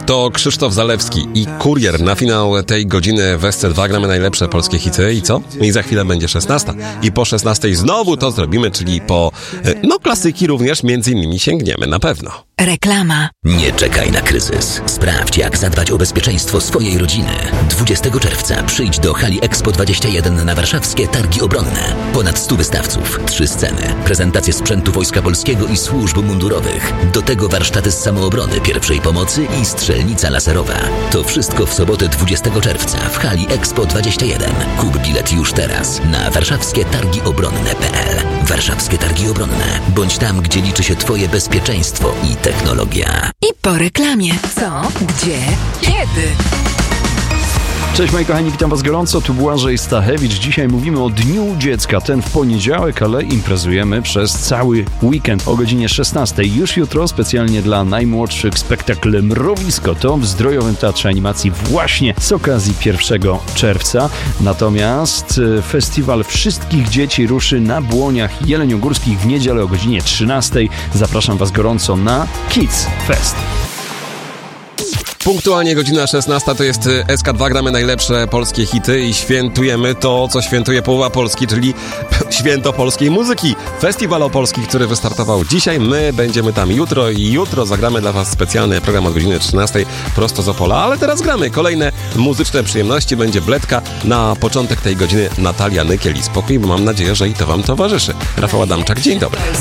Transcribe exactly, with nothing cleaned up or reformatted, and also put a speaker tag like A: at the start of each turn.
A: To Krzysztof Zalewski i Kurier. Na finał tej godziny w S C dwa gramy najlepsze polskie hity i co? I za chwilę będzie szesnasta. I po szesnastej znowu to zrobimy, czyli po, no klasyki również między innymi sięgniemy na pewno.
B: Reklama.
C: Nie czekaj na kryzys. Sprawdź, jak zadbać o bezpieczeństwo swojej rodziny. dwudziestego czerwca przyjdź do hali Expo dwadzieścia jeden na warszawskie Targi Obronne. Ponad stu wystawców, trzy sceny, prezentacje sprzętu Wojska Polskiego i służb mundurowych. Do tego warsztaty z samoobrony, pierwszej pomocy i strzelnica laserowa. To wszystko w sobotę dwudziestego czerwca w hali Expo dwadzieścia jeden. Kup bilet już teraz na warszawskie targi obronne kropka p l. Warszawskie Targi Obronne. Bądź tam, gdzie liczy się Twoje bezpieczeństwo i technologia.
B: I po reklamie. Co? Gdzie? Kiedy?
D: Cześć moi kochani, witam was gorąco, tu Błażej Stachewicz. Dzisiaj mówimy o Dniu Dziecka, ten w poniedziałek, ale imprezujemy przez cały weekend o godzinie szesnastej. Już jutro specjalnie dla najmłodszych spektakl Mrowisko, to w Zdrojowym Teatrze Animacji właśnie z okazji pierwszego czerwca. Natomiast festiwal wszystkich dzieci ruszy na Błoniach Jeleniogórskich w niedzielę o godzinie trzynastej. Zapraszam was gorąco na Kids Fest.
A: Punktualnie godzina szesnasta, to jest S K dwa, gramy najlepsze polskie hity i świętujemy to, co świętuje połowa Polski, czyli święto polskiej muzyki. Festiwal Opolski, który wystartował dzisiaj, my będziemy tam jutro i jutro zagramy dla was specjalny program od godziny trzynastej prosto z Opola, ale teraz gramy kolejne muzyczne przyjemności, będzie bledka na początek tej godziny Natalia Nykiel i spokój, bo mam nadzieję, że i to wam towarzyszy. Rafał Adamczak, dzień dobry.